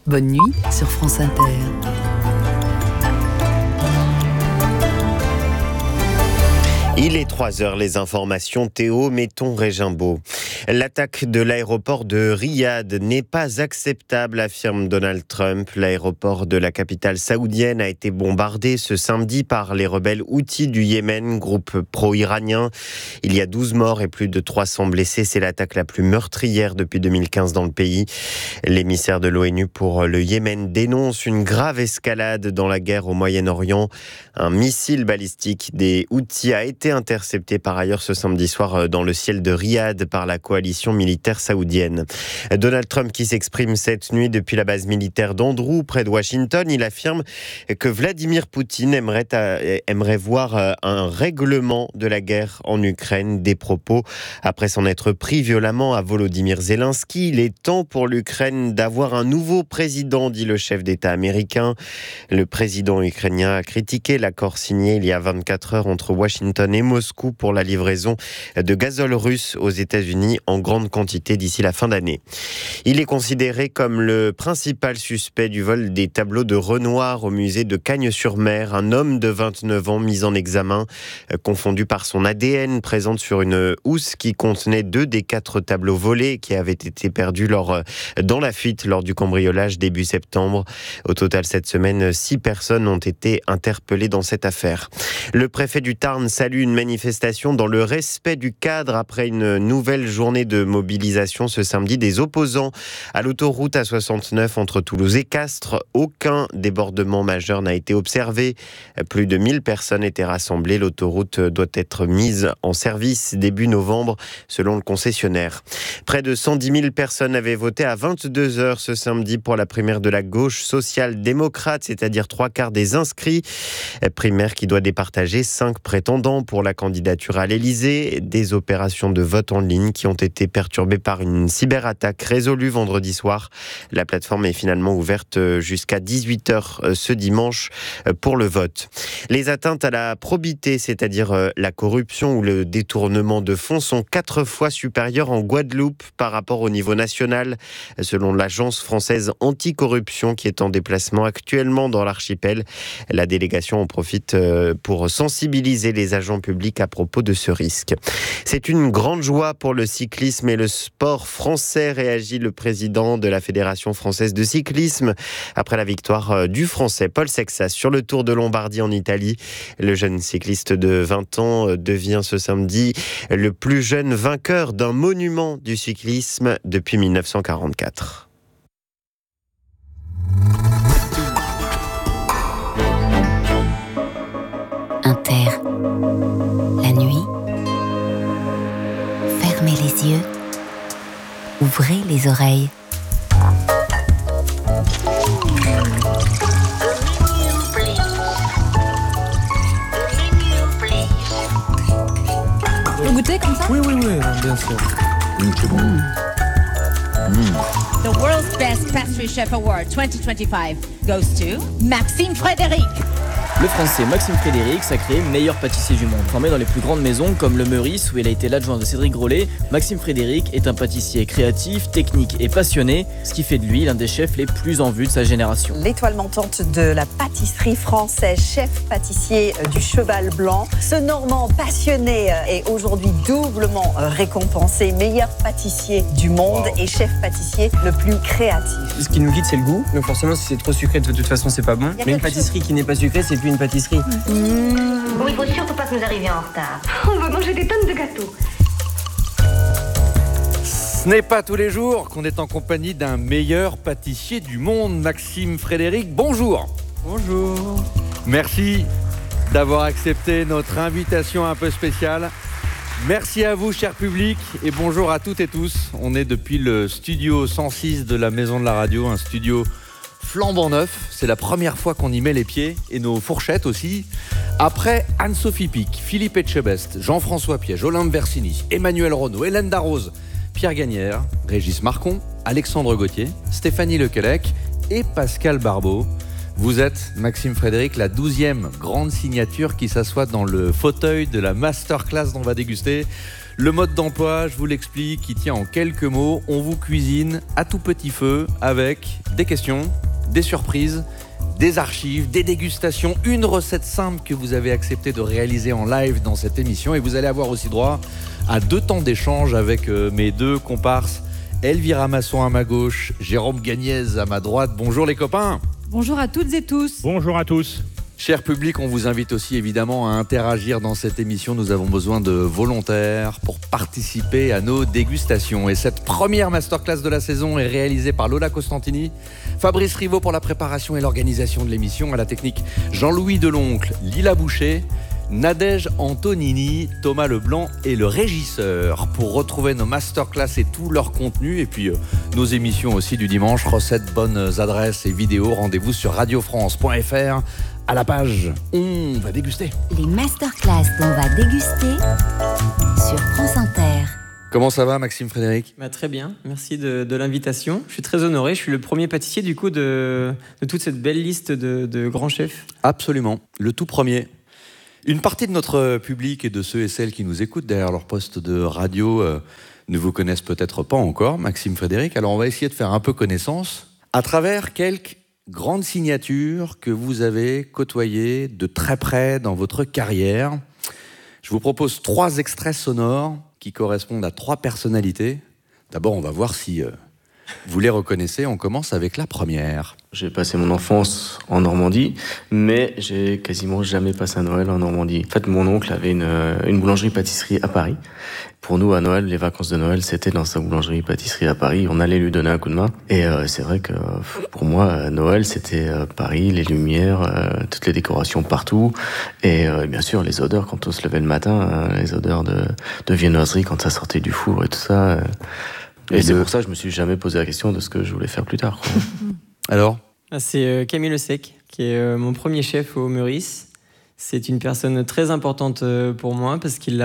Bonne nuit sur France Inter. Il est 3h, les informations, Théo Metton-Régimbaud. L'attaque de l'aéroport de Riyad n'est pas acceptable, affirme Donald Trump. L'aéroport de la capitale saoudienne a été bombardé ce samedi par les rebelles Houthis du Yémen, groupe pro-iranien. Il y a 12 morts et plus de 300 blessés. C'est l'attaque la plus meurtrière depuis 2015 dans le pays. L'émissaire de l'ONU pour le Yémen dénonce une grave escalade dans la guerre au Moyen-Orient. Un missile balistique des Houthis a été intercepté par ailleurs ce samedi soir dans le ciel de Riyad par la coalition militaire saoudienne. Donald Trump qui s'exprime cette nuit depuis la base militaire d'Andrew près de Washington, il affirme que Vladimir Poutine aimerait voir un règlement de la guerre en Ukraine. Des propos après s'en être pris violemment à Volodymyr Zelensky. Il est temps pour l'Ukraine d'avoir un nouveau président, dit le chef d'État américain. Le président ukrainien a critiqué l'accord signé il y a 24 heures entre Washington et Moscou pour la livraison de gazole russe aux États-Unis en grande quantité d'ici la fin d'année. Il est considéré comme le principal suspect du vol des tableaux de Renoir au musée de Cagnes-sur-Mer. Un homme de 29 ans mis en examen, confondu par son ADN, présente sur une housse qui contenait 2 des 4 tableaux volés qui avaient été perdus dans la fuite lors du cambriolage début septembre. Au total, cette semaine, 6 personnes ont été interpellées dans cette affaire. Le préfet du Tarn salue une manifestation dans le respect du cadre après une nouvelle journée de mobilisation ce samedi des opposants à l'autoroute A69 entre Toulouse et Castres. Aucun débordement majeur n'a été observé. Plus de 1000 personnes étaient rassemblées. L'autoroute doit être mise en service début novembre selon le concessionnaire. Près de 110 000 personnes avaient voté à 22h ce samedi pour la primaire de la gauche social-démocrate, c'est-à-dire 3/4 des inscrits. Primaire qui doit départager 5 prétendants pour la candidature à l'Élysée. Des opérations de vote en ligne qui ont été perturbées par une cyberattaque résolue vendredi soir. La plateforme est finalement ouverte jusqu'à 18h ce dimanche pour le vote. Les atteintes à la probité, c'est-à-dire la corruption ou le détournement de fonds, sont 4 fois supérieures en Guadeloupe par rapport au niveau national, selon l'agence française anticorruption qui est en déplacement actuellement dans l'archipel. La délégation en profite pour sensibiliser les agents publics à propos de ce risque. C'est une grande joie pour le cyclisme et le sport français, réagit le président de la Fédération française de cyclisme après la victoire du Français Paul Sexas sur le Tour de Lombardie en Italie. Le jeune cycliste de 20 ans devient ce samedi le plus jeune vainqueur d'un monument du cyclisme depuis 1944. Inter, la nuit, fermez les yeux, ouvrez les oreilles. Vous goûtez comme ça? Oui, bien sûr. C'est bon. The World's Best Pastry Chef Award 2025 goes to Maxime Frédéric. Le Français Maxime Frédéric a créé meilleur pâtissier du monde. Formé dans les plus grandes maisons comme le Meurice où il a été l'adjoint de Cédric Grolet, Maxime Frédéric est un pâtissier créatif, technique et passionné, ce qui fait de lui l'un des chefs les plus en vue de sa génération. L'étoile montante de la pâtisserie française, chef pâtissier du Cheval Blanc. Ce Normand passionné est aujourd'hui doublement récompensé meilleur pâtissier du monde et chef pâtissier le plus créatif. Ce qui nous guide, c'est le goût. Donc forcément, si c'est trop sucré, de toute façon, c'est pas bon. Mais une pâtisserie qui n'est pas sucrée, c'est plus une pâtisserie. Bon, il faut surtout pas que nous arrivions en retard. On va manger des tonnes de gâteaux. Ce n'est pas tous les jours qu'on est en compagnie d'un meilleur pâtissier du monde, Maxime Frédéric. Bonjour. Bonjour. Merci d'avoir accepté notre invitation un peu spéciale. Merci à vous, cher public, et bonjour à toutes et tous. On est depuis le studio 106 de la Maison de la Radio, un studio flambant neuf. C'est la première fois qu'on y met les pieds, et nos fourchettes aussi. Après Anne-Sophie Pic, Philippe Etchebest, Jean-François Piège, Olympe Versini, Emmanuel Renaud, Hélène Darroze, Pierre Gagnère, Régis Marcon, Alexandre Gauthier, Stéphanie Lequelec et Pascal Barbeau. Vous êtes, Maxime Frédéric, la 12e grande signature qui s'assoit dans le fauteuil de la masterclass dont on va déguster Le mode d'emploi, je vous l'explique, il tient en quelques mots. On vous cuisine à tout petit feu avec des questions, des surprises, des archives, des dégustations, une recette simple que vous avez accepté de réaliser en live dans cette émission. Et vous allez avoir aussi droit à 2 temps d'échange avec mes 2 comparses. Elvira Masson à ma gauche, Jérôme Gagnez à ma droite. Bonjour les copains. Bonjour à toutes et tous. Bonjour à tous. Cher public, on vous invite aussi évidemment à interagir dans cette émission. Nous avons besoin de volontaires pour participer à nos dégustations. Et cette première masterclass de la saison est réalisée par Lola Costantini, Fabrice Rivaud pour la préparation et l'organisation de l'émission, à la technique Jean-Louis Deloncle, Lila Boucher, Nadège Antonini, Thomas Leblanc et le régisseur. Pour retrouver nos masterclass et tout leur contenu, et puis nos émissions aussi du dimanche, recettes, bonnes adresses et vidéos, rendez-vous sur radiofrance.fr. À la page, on va déguster. Les masterclass dont on va déguster sur France Inter. Comment ça va, Maxime Frédéric ? Très bien, merci de l'invitation. Je suis très honoré, je suis le premier pâtissier du coup de toute cette belle liste de grands chefs. Absolument, le tout premier. Une partie de notre public et de ceux et celles qui nous écoutent derrière leur poste de radio ne vous connaissent peut-être pas encore, Maxime Frédéric. Alors on va essayer de faire un peu connaissance à travers quelques grandes signatures que vous avez côtoyées de très près dans votre carrière. Je vous propose 3 extraits sonores qui correspondent à 3 personnalités. D'abord, on va voir si vous les reconnaissez. On commence avec la première. J'ai passé mon enfance en Normandie, mais j'ai quasiment jamais passé un Noël en Normandie. En fait, mon oncle avait une boulangerie-pâtisserie à Paris. Pour nous, à Noël, les vacances de Noël, c'était dans sa boulangerie-pâtisserie à Paris. On allait lui donner un coup de main. Et c'est vrai que pour moi, Noël, c'était Paris, les lumières, toutes les décorations partout. Et bien sûr, les odeurs quand on se levait le matin, les odeurs de viennoiserie quand ça sortait du four et tout ça. Et c'est pour ça que je me suis jamais posé la question de ce que je voulais faire plus tard, quoi. Alors ? C'est Camille Le Sec, qui est mon premier chef au Meurice. C'est une personne très importante pour moi parce c'est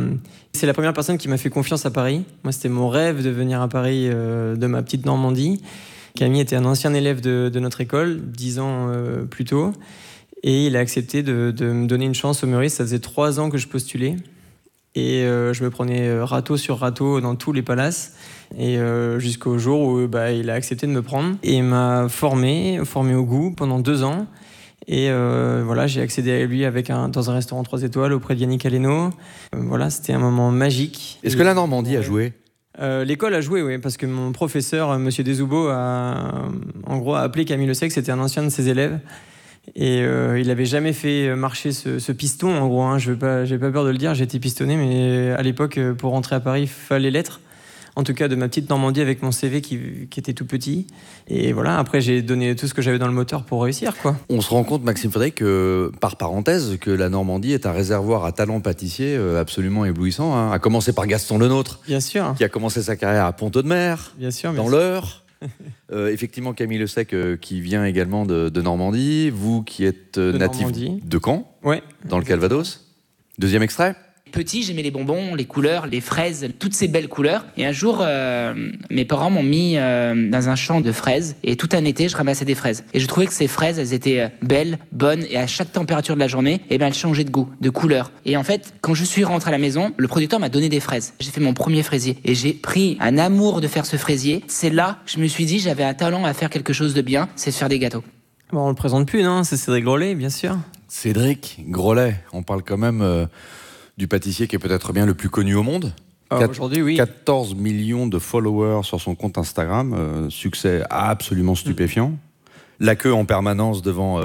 la première personne qui m'a fait confiance à Paris. Moi, c'était mon rêve de venir à Paris de ma petite Normandie. Camille était un ancien élève de notre école, 10 ans plus tôt. Et il a accepté de me donner une chance au Meurice. Ça faisait 3 ans que je postulais. Et je me prenais râteau sur râteau dans tous les palaces. Et jusqu'au jour où il a accepté de me prendre. Et il m'a formé au goût pendant 2 ans. Et j'ai accédé à lui dans un restaurant 3 étoiles auprès de Yannick Aleno. C'était un moment magique. Est-ce que la Normandie a joué ? L'école a joué, oui, parce que mon professeur, Monsieur Desoubeaux, a appelé Camille Le Sec, c'était un ancien de ses élèves. Et il n'avait jamais fait marcher ce piston, en gros. J'ai pas peur de le dire, j'ai été pistonné, mais à l'époque, pour rentrer à Paris, il fallait l'être. En tout cas, de ma petite Normandie avec mon CV qui était tout petit. Et voilà, après, j'ai donné tout ce que j'avais dans le moteur pour réussir, quoi. On se rend compte, Maxime Frédéric, par parenthèse, que la Normandie est un réservoir à talent pâtissier absolument éblouissant. Hein. À commencer par Gaston Lenôtre, bien sûr, qui a commencé sa carrière à Pont-Audemer, bien sûr, dans l'Eure. Effectivement, Camille Le Sec, qui vient également de Normandie. Vous qui êtes natif de Caen, ouais, dans le Calvados. Deuxième extrait. Petit, j'aimais les bonbons, les couleurs, les fraises, toutes ces belles couleurs. Et un jour, mes parents m'ont mis dans un champ de fraises. Et tout un été, je ramassais des fraises. Et je trouvais que ces fraises, elles étaient belles, bonnes. Et à chaque température de la journée, elles changeaient de goût, de couleur. Et en fait, quand je suis rentré à la maison, le producteur m'a donné des fraises. J'ai fait mon premier fraisier. Et j'ai pris un amour de faire ce fraisier. C'est là que je me suis dit, j'avais un talent à faire quelque chose de bien, c'est de faire des gâteaux. Bon, on le présente plus, non ? C'est Cédric Grolet, bien sûr. Cédric Grolet, on parle quand même... du pâtissier qui est peut-être bien le plus connu au monde. Aujourd'hui, oui. 14 millions de followers sur son compte Instagram. Succès absolument stupéfiant. La queue en permanence devant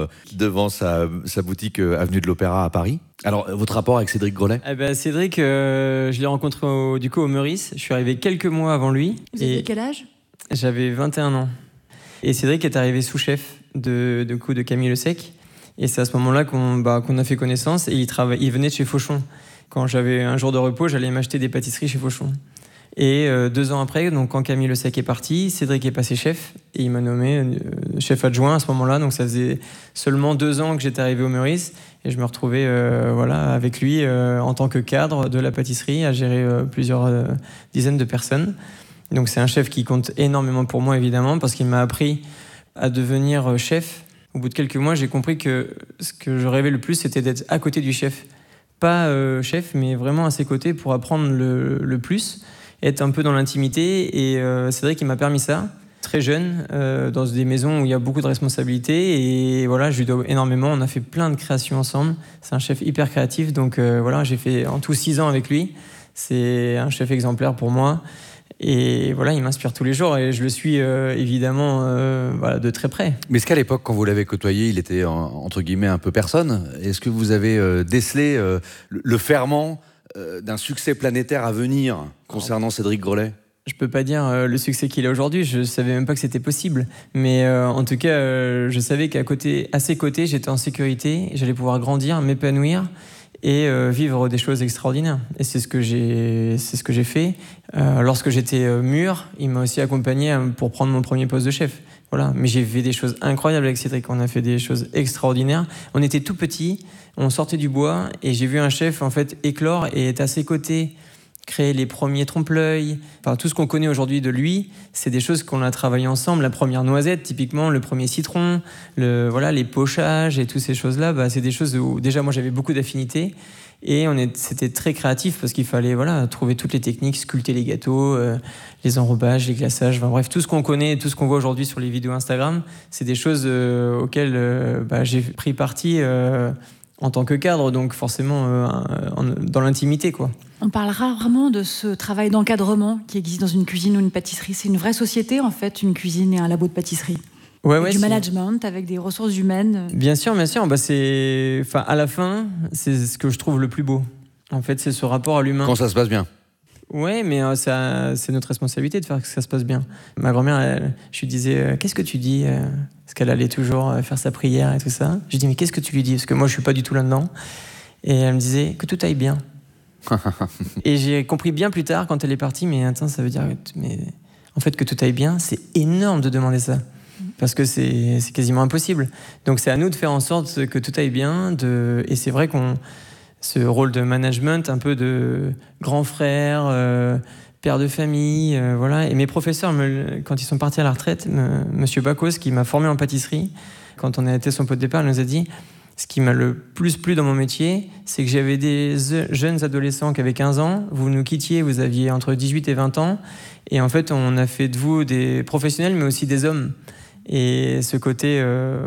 sa boutique avenue de l'Opéra à Paris. Alors, votre rapport avec Cédric Grolet ? Cédric, je l'ai rencontré au Meurice. Je suis arrivé quelques mois avant lui. Vous aviez quel âge ? J'avais 21 ans. Et Cédric est arrivé sous-chef de Camille Le Sec. Et c'est à ce moment-là qu'on a fait connaissance. Et il venait de chez Fauchon. Quand j'avais un jour de repos, j'allais m'acheter des pâtisseries chez Fauchon. Et 2 ans après, donc quand Camille Le Sec est parti, Cédric est passé chef et il m'a nommé chef adjoint à ce moment-là. Donc ça faisait seulement 2 ans que j'étais arrivé au Meurice et je me retrouvais avec lui en tant que cadre de la pâtisserie à gérer plusieurs dizaines de personnes. Donc c'est un chef qui compte énormément pour moi évidemment parce qu'il m'a appris à devenir chef. Au bout de quelques mois, j'ai compris que ce que je rêvais le plus, c'était d'être à côté du chef. pas chef, mais vraiment à ses côtés pour apprendre le plus, être un peu dans l'intimité. Et Cédric, il m'a permis ça, très jeune, dans des maisons où il y a beaucoup de responsabilités. Et voilà, je lui dois énormément. On a fait plein de créations ensemble. C'est un chef hyper créatif. Donc voilà, j'ai fait en tout 6 ans avec lui. C'est un chef exemplaire pour moi. Et voilà, il m'inspire tous les jours et je le suis évidemment de très près. Mais est-ce qu'à l'époque, quand vous l'avez côtoyé, il était entre guillemets un peu personne ? Est-ce que vous avez décelé le ferment d'un succès planétaire à venir concernant Cédric Grolet ? Je peux pas dire le succès qu'il a aujourd'hui, je savais même pas que c'était possible. Mais en tout cas, je savais qu'à ses côtés, j'étais en sécurité, j'allais pouvoir grandir, m'épanouir et vivre des choses extraordinaires. Et c'est ce que j'ai fait. Lorsque j'étais mûr, il m'a aussi accompagné pour prendre mon premier poste de chef. Voilà. Mais j'ai fait des choses incroyables avec Cédric. On a fait des choses extraordinaires. On était tout petits, on sortait du bois et j'ai vu un chef en fait éclore et être à ses côtés, créer les premiers trompe-l'œil. Enfin, tout ce qu'on connaît aujourd'hui de lui, c'est des choses qu'on a travaillé ensemble. La première noisette, typiquement, le premier citron, les pochages et toutes ces choses-là, c'est des choses où déjà moi j'avais beaucoup d'affinités et c'était très créatif parce qu'il fallait trouver toutes les techniques, sculpter les gâteaux, les enrobages, les glaçages, bref, tout ce qu'on connaît, tout ce qu'on voit aujourd'hui sur les vidéos Instagram, c'est des choses auxquelles j'ai pris parti en tant que cadre, donc forcément dans l'intimité, quoi. On parle rarement de ce travail d'encadrement qui existe dans une cuisine ou une pâtisserie. C'est une vraie société, en fait, une cuisine et un labo de pâtisserie. Du management, avec des ressources humaines. Bien sûr. À la fin, c'est ce que je trouve le plus beau. En fait, c'est ce rapport à l'humain. Quand ça se passe bien. Ouais, mais c'est notre responsabilité de faire que ça se passe bien. Ma grand-mère, je lui disais, qu'est-ce que tu dis parce qu'elle allait toujours faire sa prière et tout ça. Je lui dis, mais qu'est-ce que tu lui dis ? Parce que moi, je suis pas du tout là-dedans. Et elle me disait, que tout aille bien. Et j'ai compris bien plus tard, quand elle est partie, mais attends, ça veut dire... Mais en fait, que tout aille bien, c'est énorme de demander ça. Parce que c'est quasiment impossible. Donc c'est à nous de faire en sorte que tout aille bien. Et c'est vrai ce rôle de management, un peu de grand frère, père de famille, Et mes professeurs, quand ils sont partis à la retraite, Monsieur Bacos, qui m'a formé en pâtisserie, quand on a été son pot de départ, il nous a dit... Ce qui m'a le plus plu dans mon métier, c'est que j'avais des jeunes adolescents qui avaient 15 ans, vous nous quittiez, vous aviez entre 18 et 20 ans, et en fait, on a fait de vous des professionnels, mais aussi des hommes. Et ce côté,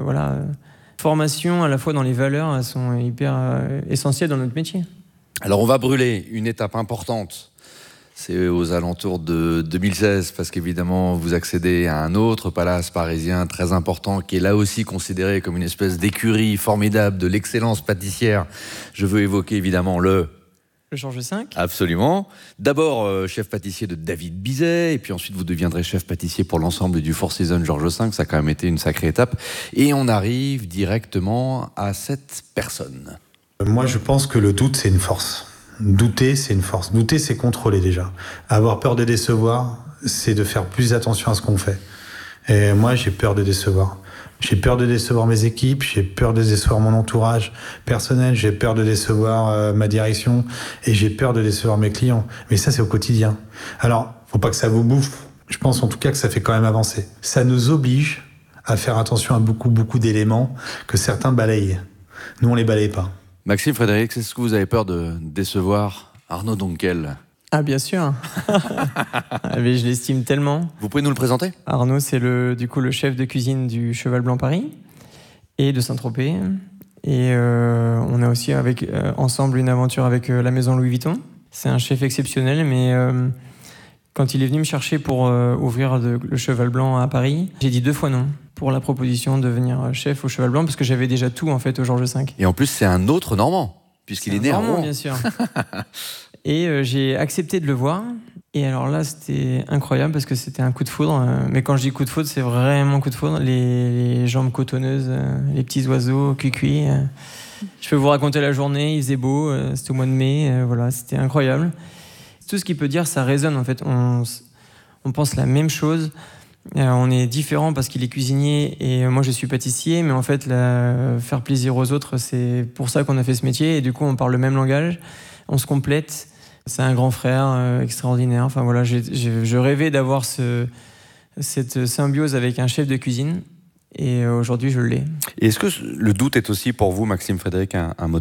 formation à la fois dans les valeurs, elles sont hyper essentielles dans notre métier. Alors, on va brûler une étape importante. C'est aux alentours de 2016, parce qu'évidemment, vous accédez à un autre palace parisien très important, qui est là aussi considéré comme une espèce d'écurie formidable de l'excellence pâtissière. Je veux évoquer évidemment le Georges V. Absolument. D'abord, chef pâtissier de David Bizet, et puis ensuite vous deviendrez chef pâtissier pour l'ensemble du Four Seasons Georges V. Ça a quand même été une sacrée étape. Et on arrive directement à cette personne. Moi, je pense que le doute, c'est une force. Douter, c'est une force. Douter, c'est contrôler déjà. Avoir peur de décevoir, c'est de faire plus attention à ce qu'on fait. Et moi, j'ai peur de décevoir. J'ai peur de décevoir mes équipes, j'ai peur de décevoir mon entourage personnel, j'ai peur de décevoir ma direction et j'ai peur de décevoir mes clients. Mais ça, c'est au quotidien. Alors, faut pas que ça vous bouffe. Je pense en tout cas que ça fait quand même avancer. Ça nous oblige à faire attention à beaucoup d'éléments que certains balayent. Nous, on les balaye pas. Maxime Frédéric, est-ce que vous avez peur de décevoir Arnaud Donquel ? Ah, bien sûr. Mais je l'estime tellement. Vous pouvez nous le présenter ? Arnaud, c'est le chef de cuisine du Cheval Blanc Paris et de Saint-Tropez. Et on a aussi ensemble une aventure avec la maison Louis Vuitton. C'est un chef exceptionnel, mais quand il est venu me chercher pour ouvrir le Cheval Blanc à Paris, j'ai dit 2 fois non pour la proposition de devenir chef au Cheval Blanc, parce que j'avais déjà tout en fait au Georges V. Et en plus, c'est un autre Normand, puisqu'il est né à Rouen. Bien sûr. Et j'ai accepté de le voir. Et alors là, c'était incroyable parce que c'était un coup de foudre. Mais quand je dis coup de foudre, c'est vraiment coup de foudre. Les jambes cotonneuses, les petits oiseaux, cuicui. Je peux vous raconter la journée, il faisait beau, c'était au mois de mai. C'était incroyable. Tout ce qu'il peut dire, ça résonne en fait. On pense la même chose. On est différents parce qu'il est cuisinier et moi je suis pâtissier, mais en fait faire plaisir aux autres, c'est pour ça qu'on a fait ce métier, et du coup on parle le même langage, on se complète. C'est un grand frère extraordinaire. Enfin voilà, je rêvais d'avoir cette symbiose avec un chef de cuisine, et aujourd'hui je l'ai. Et est-ce que le doute est aussi pour vous, Maxime Frédéric, un moteur ?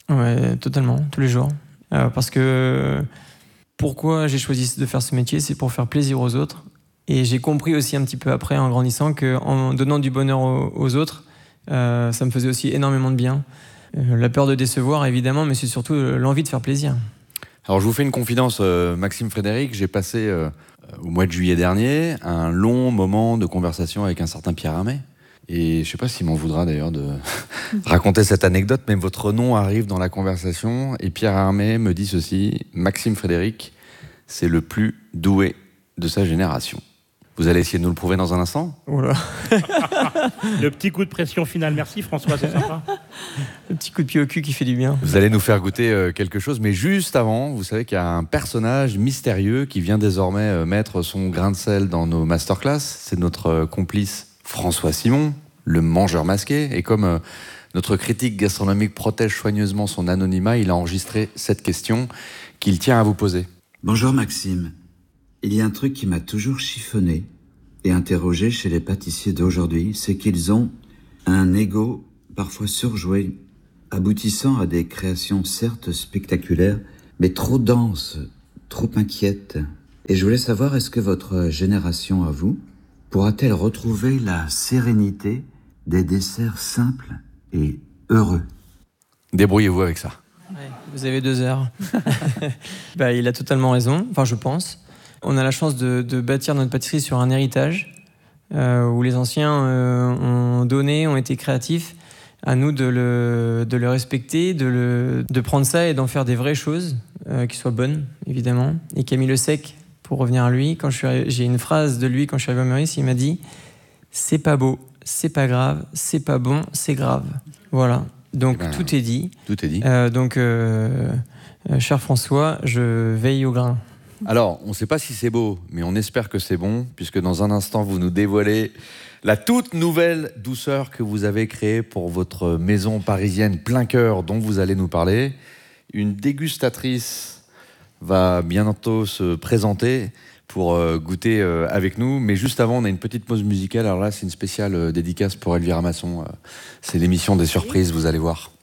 Ouais, totalement, tous les jours. Parce que pourquoi j'ai choisi de faire ce métier, c'est pour faire plaisir aux autres. Et j'ai compris aussi un petit peu après, en grandissant, qu'en donnant du bonheur aux autres, ça me faisait aussi énormément de bien. La peur de décevoir, évidemment, mais c'est surtout l'envie de faire plaisir. Alors, je vous fais une confidence, Maxime Frédéric. J'ai passé, au mois de juillet dernier, un long moment de conversation avec un certain Pierre Hermé. Et je ne sais pas s'il m'en voudra d'ailleurs de raconter cette anecdote, mais votre nom arrive dans la conversation et Pierre Hermé me dit ceci: Maxime Frédéric, c'est le plus doué de sa génération. Vous allez essayer de nous le prouver dans un instant ? Oula. Le petit coup de pression final, merci François, c'est sympa. Le petit coup de pied au cul qui fait du bien. Vous allez nous faire goûter quelque chose, mais juste avant, vous savez qu'il y a un personnage mystérieux qui vient désormais mettre son grain de sel dans nos masterclass. C'est notre complice François Simon, le mangeur masqué. Et comme notre critique gastronomique protège soigneusement son anonymat, il a enregistré cette question qu'il tient à vous poser. Bonjour Maxime. Il y a un truc qui m'a toujours chiffonné et interrogé chez les pâtissiers d'aujourd'hui, c'est qu'ils ont un ego parfois surjoué, aboutissant à des créations certes spectaculaires, mais trop denses, trop inquiètes. Et je voulais savoir, est-ce que votre génération à vous pourra-t-elle retrouver la sérénité des desserts simples et heureux ? Débrouillez-vous avec ça. Ouais, vous avez 2 heures. Il a totalement raison, enfin je pense. On a la chance de bâtir notre pâtisserie sur un héritage où les anciens ont donné, ont été créatifs. À nous de le respecter, de prendre ça et d'en faire des vraies choses qui soient bonnes, évidemment. Et Camille Le Sec, pour revenir à lui, j'ai une phrase de lui quand je suis arrivé à Meurice, il m'a dit « C'est pas beau, c'est pas grave, c'est pas bon, c'est grave ». Voilà, donc tout est dit. Tout est dit. Cher François, je veille au grain. Alors, on ne sait pas si c'est beau, mais on espère que c'est bon, puisque dans un instant, vous nous dévoilez la toute nouvelle douceur que vous avez créée pour votre maison parisienne plein cœur dont vous allez nous parler. Une dégustatrice va bientôt se présenter pour goûter avec nous. Mais juste avant, on a une petite pause musicale. Alors là, c'est une spéciale dédicace pour Elvira Masson. C'est l'émission des surprises, vous allez voir.